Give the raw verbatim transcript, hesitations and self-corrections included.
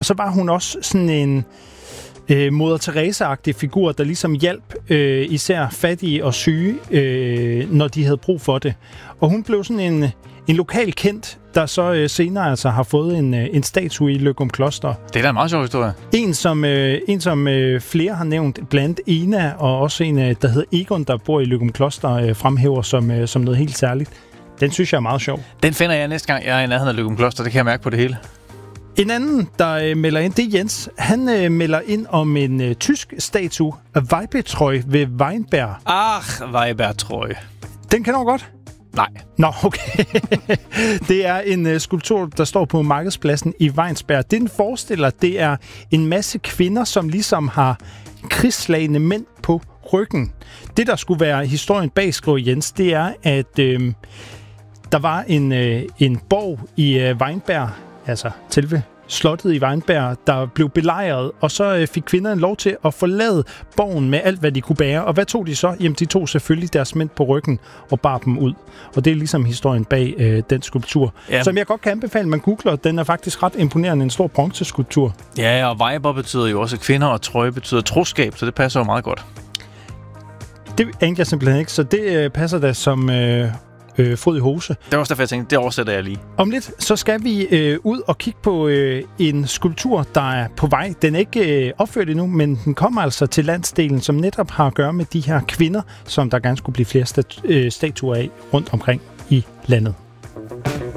så var hun også sådan en øh, Moder Teresa-agtig figur, der ligesom hjalp øh, især fattige og syge, øh, når de havde brug for det. Og hun blev sådan en, en lokal kendt, der så øh, senere altså har fået en, øh, en statue i Løgumkloster. Det er da en meget sjov historie. En, som, øh, en, som øh, flere har nævnt, blandt Ena, og også en, øh, der hedder Egon, der bor i Løgumkloster, øh, fremhæver som, øh, som noget helt særligt. Den synes jeg er meget sjov. Den finder jeg næste gang, jeg er i nærheden af Løgumkloster. Det kan jeg mærke på det hele. En anden, der øh, melder ind, det er Jens. Han øh, melder ind om en øh, tysk statue af Weibertreu ved Weinberg. Ach, Weibertreu. Den kender du godt? Nej. Nå, okay. Det er en uh, skulptur, der står på markedspladsen i Weinsberg. Det, den forestiller, det er en masse kvinder, som ligesom har krigsslagne mænd på ryggen. Det, der skulle være historien bag, skriver Jens, det er, at øh, der var en, øh, en borg i øh, Weinberg, altså selve slottet i Weinberg, der blev belejret, og så øh, fik kvinderne lov til at forlade borgen med alt, hvad de kunne bære. Og hvad tog de så? Jamen, de tog selvfølgelig deres mænd på ryggen og bar dem ud. Og det er ligesom historien bag øh, den skulptur. Ja. Som jeg godt kan anbefale, man googler. Den er faktisk ret imponerende. En stor bronzeskulptur. Ja, og Weiber betyder jo også kvinder, og trøje betyder troskab, så det passer jo meget godt. Det anede jeg simpelthen ikke, så det øh, passer da som... Øh, Øh, fryd i hose. Det er også derfor, jeg tænkte, det oversætter jeg lige. Om lidt, så skal vi øh, ud og kigge på øh, en skulptur, der er på vej. Den er ikke øh, opført endnu, men den kommer altså til landsdelen, som netop har at gøre med de her kvinder, som der gerne skulle blive flere stat- øh, statuer af rundt omkring i landet.